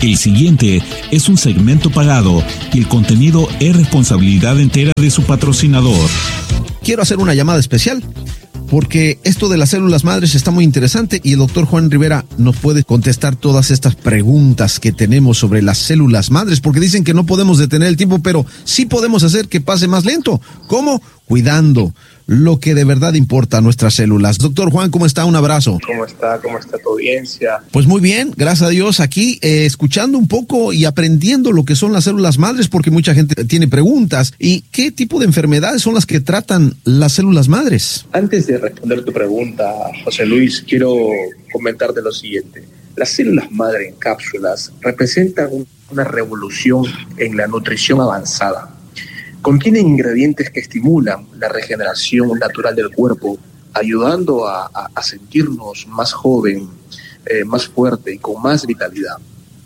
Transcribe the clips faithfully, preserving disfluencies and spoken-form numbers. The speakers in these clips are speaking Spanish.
El siguiente es un segmento pagado y el contenido es responsabilidad entera de su patrocinador. Quiero hacer una llamada especial porque esto de las células madres está muy interesante y el doctor Juan Rivera nos puede contestar todas estas preguntas que tenemos sobre las células madres, porque dicen que no podemos detener el tiempo, pero sí podemos hacer que pase más lento. ¿Cómo? Cuidando lo que de verdad importa a nuestras células. Doctor Juan, ¿cómo está? Un abrazo. ¿Cómo está? ¿Cómo está tu audiencia? Pues muy bien, gracias a Dios, aquí eh, escuchando un poco y aprendiendo lo que son las células madres, porque mucha gente tiene preguntas. ¿Y qué tipo de enfermedades son las que tratan las células madres? Antes de responder tu pregunta, José Luis, quiero comentarte lo siguiente. Las células madre en cápsulas representan una revolución en la nutrición avanzada. Contienen ingredientes que estimulan la regeneración natural del cuerpo, ayudando a, a, a sentirnos más joven, eh, más fuerte y con más vitalidad.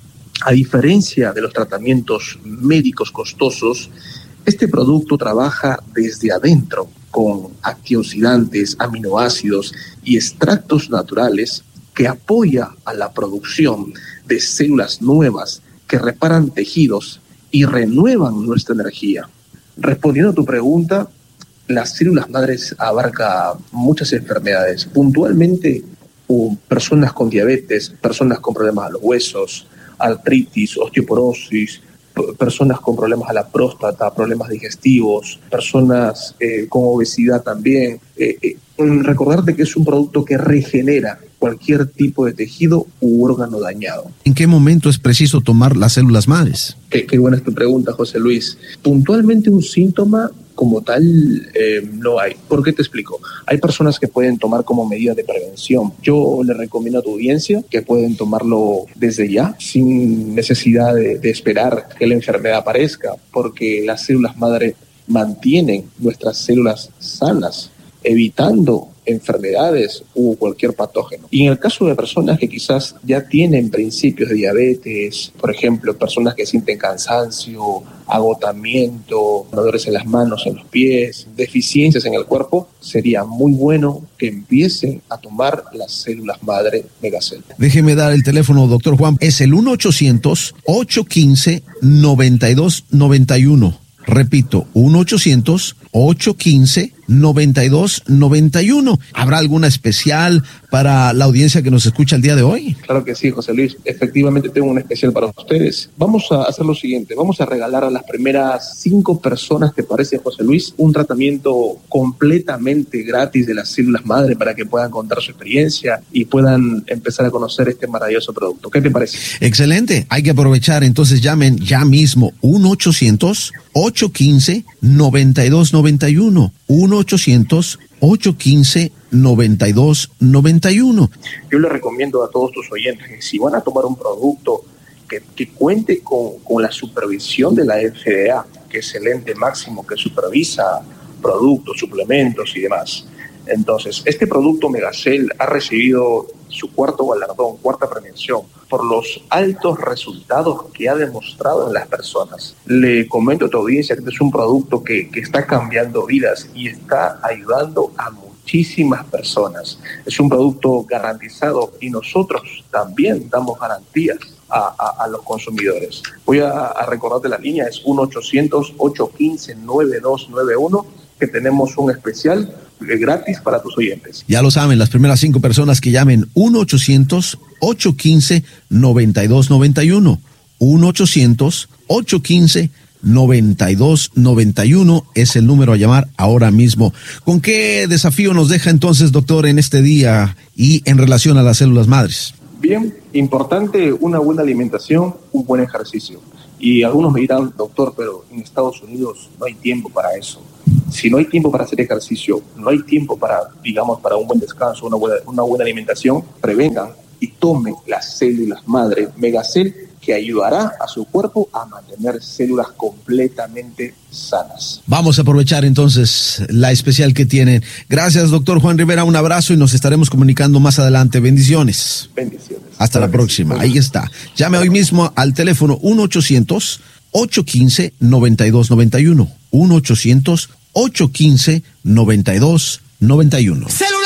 A diferencia de los tratamientos médicos costosos, este producto trabaja desde adentro con antioxidantes, aminoácidos y extractos naturales que apoya a la producción de células nuevas que reparan tejidos y renuevan nuestra energía. Respondiendo a tu pregunta, las células madres abarcan muchas enfermedades, puntualmente uh, personas con diabetes, personas con problemas a los huesos, artritis, osteoporosis, p- personas con problemas a la próstata, problemas digestivos, personas eh, con obesidad también. Eh, eh, recordarte que es un producto que regenera cualquier tipo de tejido u órgano dañado. ¿En qué momento es preciso tomar las células madres? Qué, qué buena es tu pregunta, José Luis. Puntualmente un síntoma como tal eh, no hay. ¿Por qué te explico? Hay personas que pueden tomar como medida de prevención. Yo le recomiendo a tu audiencia que pueden tomarlo desde ya, sin necesidad de, de esperar que la enfermedad aparezca, porque las células madre mantienen nuestras células sanas, evitando enfermedades u cualquier patógeno. Y en el caso de personas que quizás ya tienen principios de diabetes, por ejemplo, personas que sienten cansancio, agotamiento, dolores en las manos, en los pies, deficiencias en el cuerpo, sería muy bueno que empiecen a tomar las células madre Megacel. Déjeme dar el teléfono, doctor Juan. Es el uno ochocientos, ocho uno cinco, nueve dos nueve uno. Repito, uno ochocientos, ocho uno cinco, nueve dos nueve uno. ¿Habrá alguna especial para la audiencia que nos escucha el día de hoy? Claro que sí, José Luis. Efectivamente tengo un especial para ustedes. Vamos a hacer lo siguiente. Vamos a regalar a las primeras cinco personas, ¿te parece, José Luis? Un tratamiento completamente gratis de las células madre para que puedan contar su experiencia y puedan empezar a conocer este maravilloso producto. ¿Qué te parece? Excelente. Hay que aprovechar. Entonces llamen ya mismo uno ochocientos, ocho uno cinco, nueve dos nueve uno. uno ochocientos, ocho uno cinco, nueve dos nueve uno. Yo le recomiendo a todos tus oyentes que si van a tomar un producto que, que cuente con, con la supervisión de la F D A, que es el ente máximo que supervisa productos, suplementos y demás. Entonces, este producto Megacel ha recibido su cuarto galardón, cuarta premiación, por los altos resultados que ha demostrado en las personas. Le comento a tu audiencia que este es un producto que, que está cambiando vidas y está ayudando a muchísimas personas. Es un producto garantizado y nosotros también damos garantías a, a, a los consumidores. Voy a, a recordarte la línea, es uno ochocientos, ocho uno cinco, nueve dos nueve uno, que tenemos un especial gratis para tus oyentes. Ya lo saben, las primeras cinco personas que llamen uno ochocientos, ocho uno cinco, nueve dos nueve uno. uno ochocientos, ocho uno cinco, nueve dos nueve uno es el número a llamar ahora mismo. ¿Con qué desafío nos deja entonces, doctor, en este día y en relación a las células madres? Bien, importante una buena alimentación, un buen ejercicio. Y algunos me dirán, doctor, pero en Estados Unidos no hay tiempo para eso. Si no hay tiempo para hacer ejercicio, no hay tiempo para, digamos, para un buen descanso, una buena, una buena alimentación, prevengan y tomen las células madre Megacel, que ayudará a su cuerpo a mantener células completamente sanas. Vamos a aprovechar entonces la especial que tienen. Gracias, doctor Juan Rivera, un abrazo y nos estaremos comunicando más adelante. Bendiciones. Bendiciones. Hasta la próxima. Ahí está. Llame hoy mismo al teléfono uno ochocientos, ocho uno cinco, nueve dos nueve uno. uno ochocientos, ocho uno cinco, nueve dos nueve uno.